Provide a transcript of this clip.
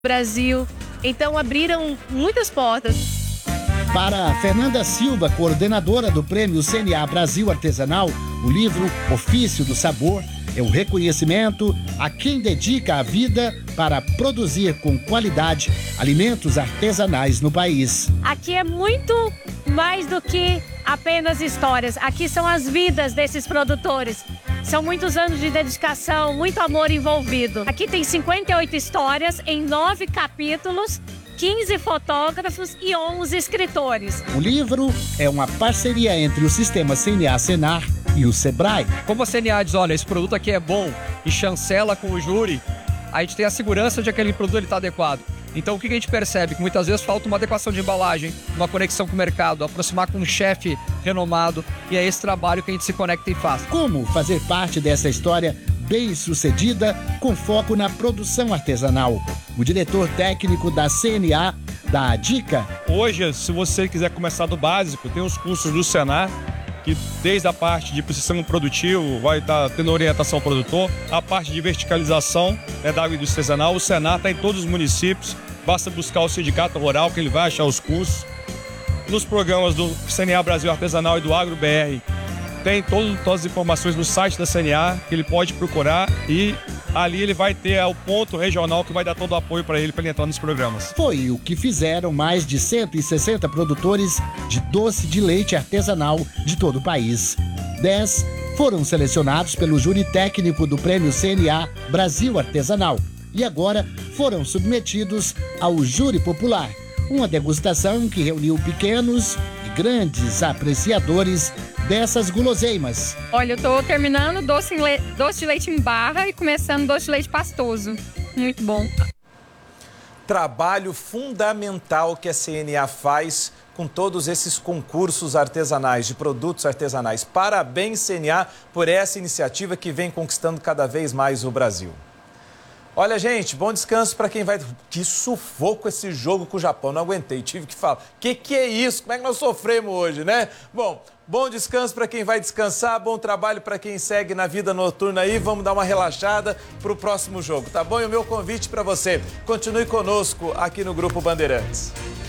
Brasil. Então abriram muitas portas. Para Fernanda Silva, coordenadora do Prêmio CNA Brasil Artesanal, o livro Ofício do Sabor é o reconhecimento a quem dedica a vida para produzir com qualidade alimentos artesanais no país. Aqui é muito mais do que apenas histórias. Aqui são as vidas desses produtores. São muitos anos de dedicação, muito amor envolvido. Aqui tem 58 histórias em 9 capítulos, 15 fotógrafos e 11 escritores. O livro é uma parceria entre o Sistema CNA-Senar e o Sebrae. Como a CNA diz, olha, esse produto aqui é bom e chancela com o júri, a gente tem a segurança de que aquele produto está adequado. Então o que a gente percebe? Que muitas vezes falta uma adequação de embalagem, uma conexão com o mercado, aproximar com um chefe renomado, e é esse trabalho que a gente se conecta e faz. Como fazer parte dessa história bem-sucedida com foco na produção artesanal? O diretor técnico da CNA dá a dica. Hoje, se você quiser começar do básico, tem os cursos do Senar, que desde a parte de processamento produtivo vai estar tendo orientação ao produtor, a parte de verticalização da agroindústria artesanal. O Senar está em todos os municípios, basta buscar o sindicato rural que ele vai achar os cursos. Nos programas do CNA Brasil Artesanal e do AgroBR, tem todas as informações no site da CNA que ele pode procurar e ali ele vai ter o ponto regional que vai dar todo o apoio para ele entrar nos programas. Foi o que fizeram mais de 160 produtores de doce de leite artesanal de todo o país. 10 foram selecionados pelo júri técnico do Prêmio CNA Brasil Artesanal e agora foram submetidos ao júri popular. Uma degustação que reuniu pequenos e grandes apreciadores dessas guloseimas. Olha, eu tô terminando doce de leite em barra e começando doce de leite pastoso. Muito bom. Trabalho fundamental que a CNA faz com todos esses concursos artesanais, de produtos artesanais. Parabéns, CNA, por essa iniciativa que vem conquistando cada vez mais o Brasil. Olha, gente, bom descanso para quem vai... Que sufoco esse jogo com o Japão, não aguentei, tive que falar. Que é isso? Como é que nós sofremos hoje, né? Bom descanso para quem vai descansar, bom trabalho para quem segue na vida noturna aí. Vamos dar uma relaxada para o próximo jogo, tá bom? E o meu convite para você, continue conosco aqui no Grupo Bandeirantes.